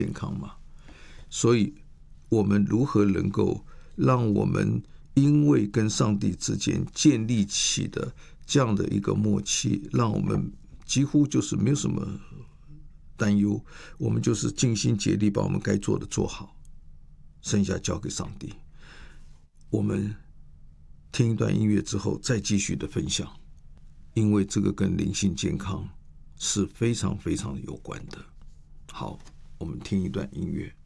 健康嘛。所以我们如何能够让我们因为跟上帝之间建立起的这样的一个默契，让我们几乎就是没有什么担忧，我们就是尽心竭力把我们该做的做好，剩下交给上帝。我们听一段音乐之后再继续的分享，因为这个跟灵性健康是非常非常有关的。好，我们听一段音乐。